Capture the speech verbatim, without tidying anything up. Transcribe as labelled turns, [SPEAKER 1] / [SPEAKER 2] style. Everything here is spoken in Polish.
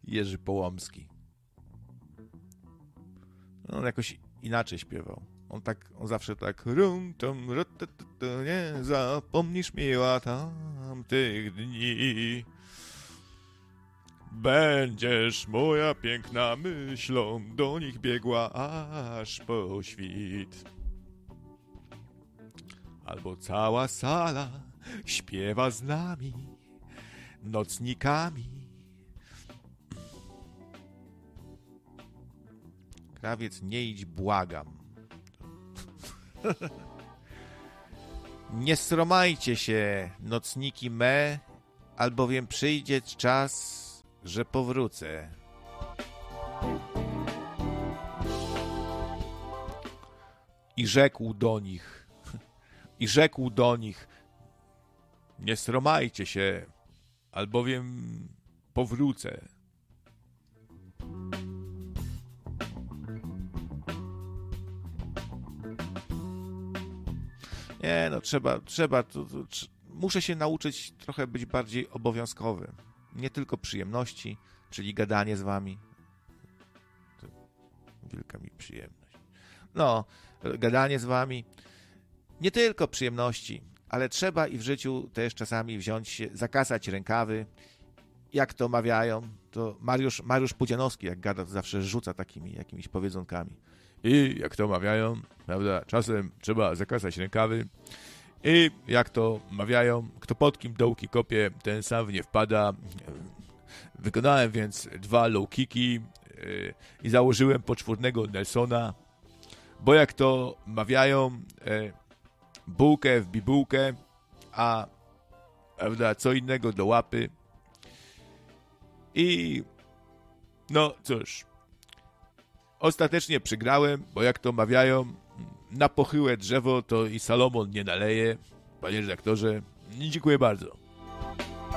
[SPEAKER 1] Jerzy Połomski. On jakoś inaczej śpiewał. On tak, on zawsze tak rum, tom, rotetetu, nie zapomnisz mi tamtych dni. Będziesz moja piękna myślą, do nich biegła aż po świt. Albo cała sala śpiewa z nami, nocnikami. Krawiec, nie idź, błagam. Nie sromajcie się, nocniki me, albowiem przyjdzie czas, że powrócę. I rzekł do nich, i rzekł do nich, nie sromajcie się, albowiem powrócę. Nie, no trzeba, trzeba, to, to, tr- muszę się nauczyć trochę być bardziej obowiązkowym. Nie tylko przyjemności, czyli gadanie z wami. To wielka mi przyjemność. No, gadanie z wami. Nie tylko przyjemności, ale trzeba i w życiu też czasami wziąć się, zakasać rękawy. Jak to mawiają, to Mariusz, Mariusz Pudzianowski, jak gada, to zawsze rzuca takimi jakimiś powiedzonkami. I jak to mawiają, prawda, czasem trzeba zakasać rękawy. I jak to mawiają, kto pod kim dołki kopie, ten sam w nie wpada. Wykonałem więc dwa low kicki yy, i założyłem poczwórnego Nelsona, bo jak to mawiają, yy, bułkę w bibułkę, a prawda, co innego do łapy. I no cóż, ostatecznie przegrałem, bo jak to mawiają, na pochyłe drzewo to i Salomon nie naleje. Panie redaktorze, dziękuję bardzo.